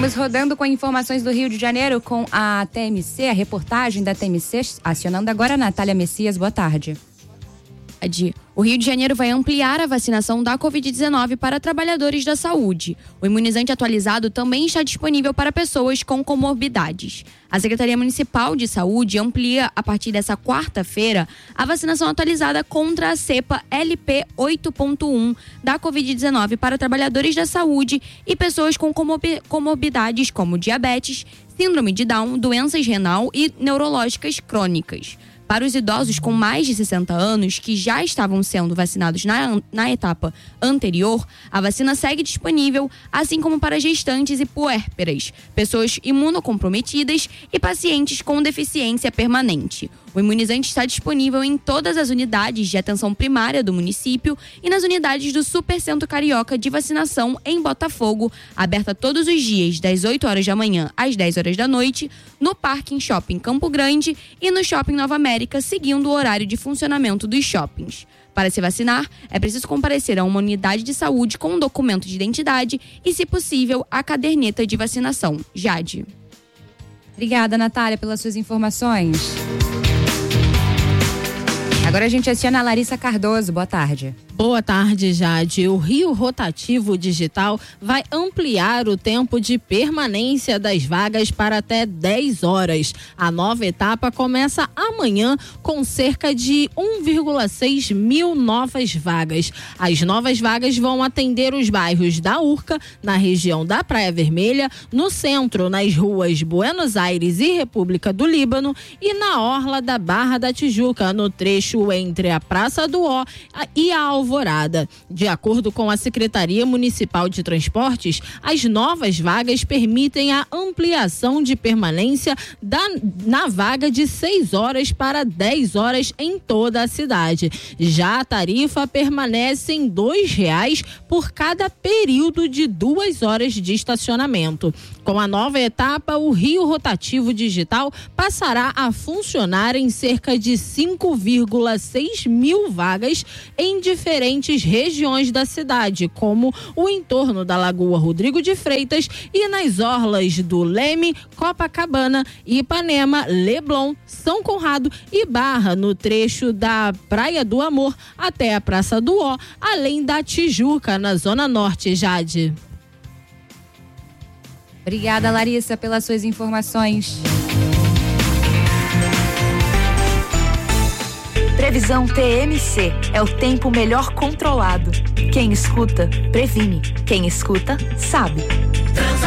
Vamos rodando com informações do Rio de Janeiro com a TMC, a reportagem da TMC, acionando agora a Natália Messias. Boa tarde. O Rio de Janeiro vai ampliar a vacinação da Covid-19 para trabalhadores da saúde. O imunizante atualizado também está disponível para pessoas com comorbidades. A Secretaria Municipal de Saúde amplia, a partir dessa quarta-feira, a vacinação atualizada contra a cepa LP 8.1 da Covid-19 para trabalhadores da saúde e pessoas com comorbidades como diabetes, síndrome de Down, doenças renal e neurológicas crônicas. Para os idosos com mais de 60 anos que já estavam sendo vacinados na etapa anterior, a vacina segue disponível, assim como para gestantes e puérperas, pessoas imunocomprometidas e pacientes com deficiência permanente. O imunizante está disponível em todas as unidades de atenção primária do município e nas unidades do Supercentro Carioca de Vacinação em Botafogo, aberta todos os dias, das 8 horas da manhã às 10 horas da noite, no Parque Shopping Campo Grande e no Shopping Nova América, seguindo o horário de funcionamento dos shoppings. Para se vacinar, é preciso comparecer a uma unidade de saúde com um documento de identidade e, se possível, a caderneta de vacinação. Jade. Obrigada, Natália, pelas suas informações. Agora a gente aciona a Larissa Cardoso. Boa tarde. Boa tarde, Jade. O Rio Rotativo Digital vai ampliar o tempo de permanência das vagas para até 10 horas. A nova etapa começa amanhã com cerca de 1,6 mil novas vagas. As novas vagas vão atender os bairros da Urca, na região da Praia Vermelha, no centro, nas ruas Buenos Aires e República do Líbano e na orla da Barra da Tijuca, no trecho entre a Praça do Ó e a Alvorada. De acordo com a Secretaria Municipal de Transportes, as novas vagas permitem a ampliação de permanência na vaga de 6 horas para 10 horas em toda a cidade. Já a tarifa permanece em R$2 por cada período de 2 horas de estacionamento. Com a nova etapa, o Rio Rotativo Digital passará a funcionar em cerca de 5,6 mil vagas em diferentes regiões da cidade, como o entorno da Lagoa Rodrigo de Freitas e nas orlas do Leme, Copacabana, Ipanema, Leblon, São Conrado e Barra, no trecho da Praia do Amor até a Praça do Ó, além da Tijuca, na Zona Norte. Jade. Obrigada, Larissa, pelas suas informações. Previsão TMC é o tempo melhor controlado. Quem escuta, previne. Quem escuta, sabe.